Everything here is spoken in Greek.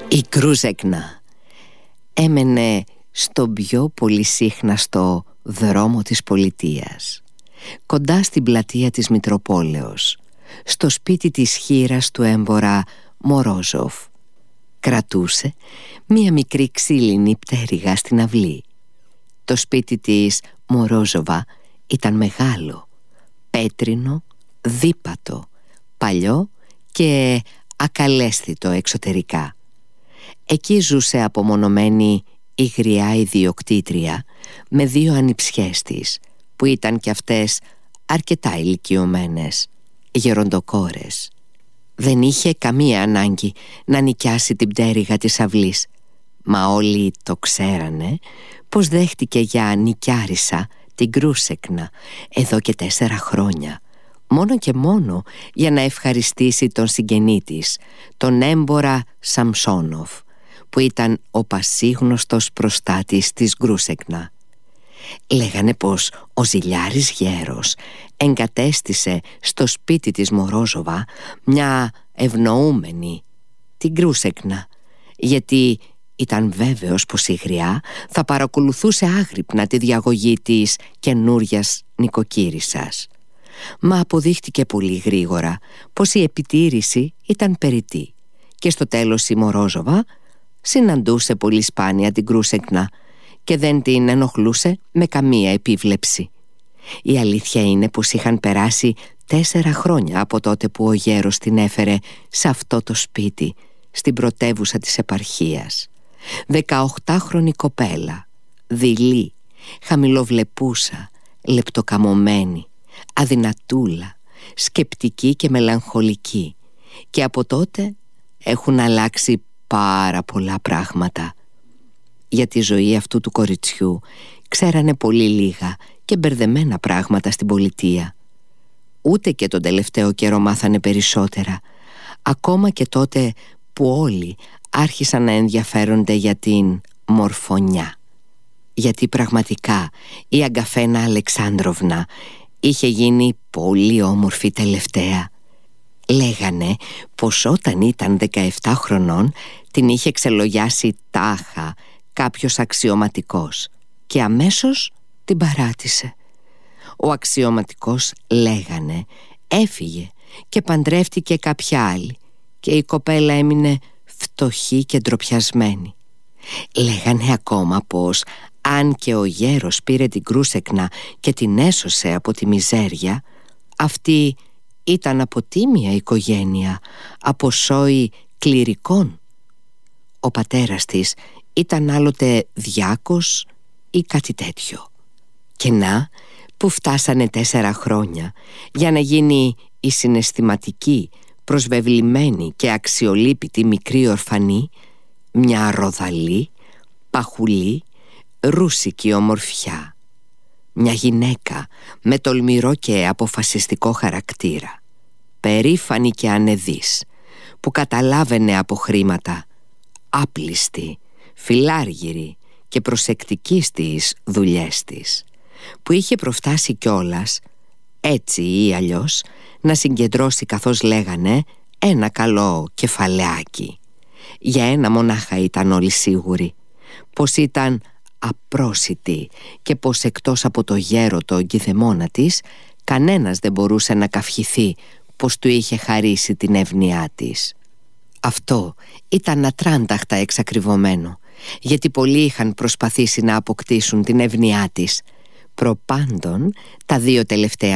Η Κρούζεκνα έμενε στον πιο πολυσύχναστο δρόμο της πολιτείας, κοντά στην πλατεία της Μητροπόλεως, στο σπίτι της χήρας του έμπορα Μορόζοφ. Κρατούσε μία μικρή ξύλινη πτέρυγα στην αυλή. Το σπίτι της Μορόζοβα ήταν μεγάλο, πέτρινο, δίπατο, παλιό και ακαλέσθητο εξωτερικά. Εκεί ζούσε απομονωμένη η γριά ιδιοκτήτρια με 2 ανιψιές της, που ήταν κι αυτές αρκετά ηλικιωμένες, γεροντοκόρες. Δεν είχε καμία ανάγκη να νοικιάσει την πτέρυγα της αυλής, μα όλοι το ξέρανε πως δέχτηκε για νοικιάρισα την Κρούσεκνα εδώ και 4 χρόνια, μόνο και μόνο για να ευχαριστήσει τον συγγενή της, τον έμπορα Σαμσόνοφ, που ήταν ο πασίγνωστος προστάτης της Κρούσεκνα. Λέγανε πως ο ζηλιάρης γέρος εγκατέστησε στο σπίτι της Μορόζοβα μια ευνοούμενη, την Κρούσεκνα, γιατί ήταν βέβαιος πως η γριά θα παρακολουθούσε άγρυπνα τη διαγωγή της καινούριας νοικοκύρισσας. Μα αποδείχτηκε πολύ γρήγορα πως η επιτήρηση ήταν περιττή και στο τέλος η Μορόζοβα συναντούσε πολύ σπάνια την Κρούσεκνα και δεν την ενοχλούσε με καμία επίβλεψη. Η αλήθεια είναι πως είχαν περάσει 4 χρόνια από τότε που ο γέρος την έφερε σε αυτό το σπίτι, στην πρωτεύουσα της επαρχίας. 18χρονη κοπέλα, δειλή, χαμηλοβλεπούσα, λεπτοκαμωμένη, αδυνατούλα, σκεπτική και μελαγχολική, και από τότε έχουν αλλάξει πάρα πολλά πράγματα. Για τη ζωή αυτού του κοριτσιού ξέρανε πολύ λίγα και μπερδεμένα πράγματα στην πολιτεία. Ούτε και τον τελευταίο καιρό μάθανε περισσότερα, ακόμα και τότε που όλοι άρχισαν να ενδιαφέρονται για την μορφωνιά. Γιατί πραγματικά η Αγκαφένα Αλεξάνδροβνα είχε γίνει πολύ όμορφη τελευταία. Λέγανε πως όταν ήταν 17 χρονών την είχε ξελογιάσει τάχα κάποιος αξιωματικός και αμέσως την παράτησε. Ο αξιωματικός, λέγανε, έφυγε και παντρεύτηκε κάποια άλλη και η κοπέλα έμεινε φτωχή και ντροπιασμένη. Λέγανε ακόμα πως αν και ο γέρος πήρε την Κρούσεκνα και την έσωσε από τη μιζέρια, αυτή ήταν από τίμια οικογένεια, από σόι κληρικών. Ο πατέρας της ήταν άλλοτε διάκος ή κάτι τέτοιο. Και να που φτάσανε 4 χρόνια για να γίνει η συναισθηματική, προσβεβλημένη και αξιολύπητη μικρή ορφανή, μια ροδαλή, παχουλή, ρούσικη ομορφιά. Μια γυναίκα με τολμηρό και αποφασιστικό χαρακτήρα, περήφανη και ανεδής, που καταλάβαινε από χρήματα, άπλιστη, φιλάργυρη και προσεκτική στις δουλειές της, που είχε προφτάσει κιόλας, έτσι ή αλλιώς, να συγκεντρώσει, καθώς λέγανε, ένα καλό κεφαλαιάκι. Για ένα μονάχα ήταν όλοι σίγουροι, πως ήταν απρόσιτη και πως εκτός από το γέρο το εγκυθεμόνα της, κανένας δεν μπορούσε να καυχηθεί πως του είχε χαρίσει την εύνοιά της. Αυτό ήταν ατράνταχτα εξακριβωμένο, γιατί πολλοί είχαν προσπαθήσει να αποκτήσουν την εύνοιά της. Προπάντων, τα 2 τελευταία